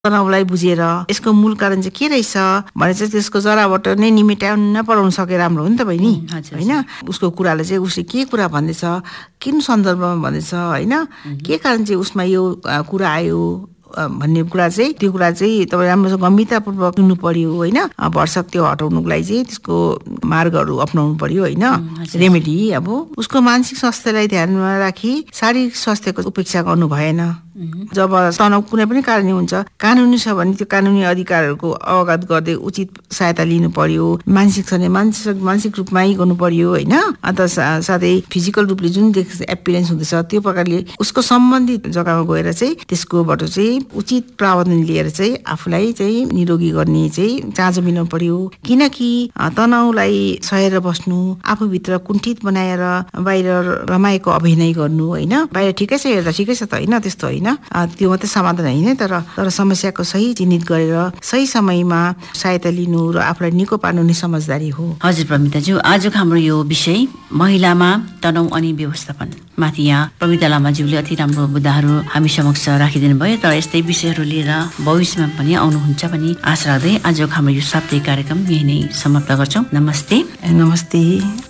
तनाउलाई बुझेर यसको मूल कारण चाहिँ के रहेछ भने चाहिँ त्यसको जराबाट नै निमेटाउन पराउन सके राम्रो हो नि त बहिनी, होइन? उसको कुराले चाहिँ उसले के कुरा भन्दैछ, किन सन्दर्भमा भन्दैछ, होइन? के कारण चाहिँ उसमा यो कुरा आयो भन्ने कुरा चाहिँ, त्यो कुरा चाहिँ तपाईँ राम्रोसँग गम्भीरतापूर्वक सुन्नु पर्यो, होइन? भरसक त्यो हटाउनुको लागि चाहिँ त्यसको मार्गहरू अप्नाउनु पर्यो, होइन? रेमेडी अब उसको मानसिक स्वास्थ्यलाई ध्यानमा राखी शारीरिक स्वास्थ्यको उपेक्षा गर्नु भएन। जब तनाव कुनै पनि कारणले हुन्छ, कानुनी छ भने त्यो कानुनी अधिकारहरूको अवगत गर्दै उचित सहायता लिनु पर्यो। मानसिक छ भने मानसिक रूपमै गर्नु पर्यो, होइन? अन्त साथै फिजिकल रूपले जुन एपियरेन्स हुँदैछ त्यो प्रकारले उसको सम्बन्धित जग्गामा गएर चाहिँ त्यसकोबाट चाहिँ उचित प्रावधान लिएर चाहिँ आफूलाई चाहिँ निरोगी गर्ने चाहिँ चाँजो मिलाउनु पर्यो। किनकि तनावलाई सहेर बस्नु, आफूभित्र कुण्ठित बनाएर बाहिर रमाएको अभिनय गर्नु, होइन? बाहिर ठिकै छ हेर्दा ठिकै छ त, होइन? त्यस्तो होइन, त्यो मात्रै समाधान होइन। तर समस्याको सही चिन्हित गरेर सही समयमा सहायता लिनु र आफूलाई निको पार्नु नै समझदारी हो। हजुर प्रमिताज्यू, आजको हाम्रो यो विषय महिलामा तनाव अनि व्यवस्थापन माथि यहाँ प्रमिता लामाज्यूले अति राम्रो मुद्दाहरू हामी समक्ष राखिदिनु भयो। तर यस्तै विषयहरू लिएर भविष्यमा पनि आउनुहुन्छ भनी आशा राख्दै आजको हाम्रो यो साप्ताहिक कार्यक्रम यही नै समाप्त गर्छौँ। नमस्ते। नमस्ते।